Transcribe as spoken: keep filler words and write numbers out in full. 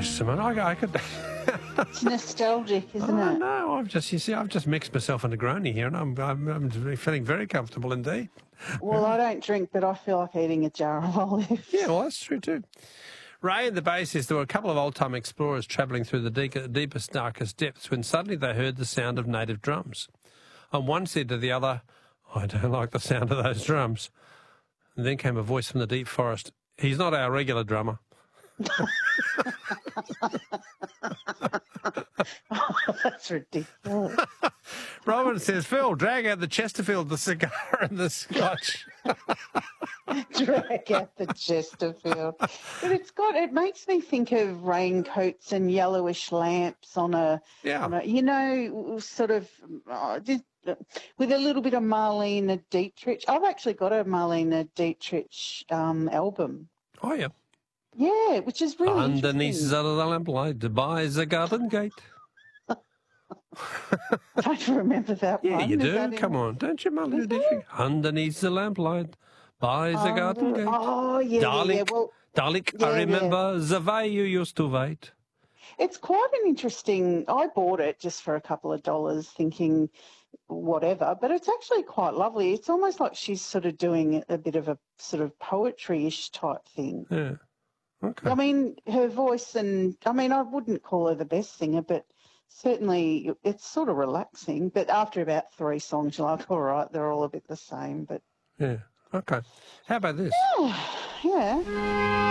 Testament. I, I could. It's nostalgic, isn't oh, it? No, I've just, you see, I've just mixed myself into Negroni here, and I'm, I'm, I'm feeling very comfortable indeed. Well, I don't drink, but I feel like eating a jar of olives. Yeah, well, that's true too. Ray in the bay says there were a couple of old-time explorers travelling through the de- deepest, darkest depths when suddenly they heard the sound of native drums. And one said to the other, I don't like the sound of those drums. And then came a voice from the deep forest, he's not our regular drummer. Oh, that's ridiculous. Robin says, Phil, drag out the Chesterfield, the cigar and the scotch. Drag out the Chesterfield. But it's got, it makes me think of raincoats and yellowish lamps on a, Yeah. on a you know, sort of, uh, just, uh, with a little bit of Marlene Dietrich. I've actually got a Marlene Dietrich um, album. Oh, yeah. Yeah, which is really Underneath interesting. the lamplight by the garden gate. I don't remember that Yeah, one. you Is do. that in- Come on. Don't you, Marlene Is Dietrich? Underneath the lamplight by the Oh, garden gate. Oh, yeah, Darling, yeah, yeah. Well, darling, yeah, I remember the way you used to wait. it's quite an interesting. I bought it just for a couple of dollars, thinking whatever, but it's actually quite lovely. It's almost like she's sort of doing a bit of a sort of poetry-ish type thing. Yeah. Okay. I mean, her voice, and I mean, I wouldn't call her the best singer, but certainly it's sort of relaxing. But after about three songs, you're like, all right, they're all a bit the same. But Yeah. Okay. How about this? yeah.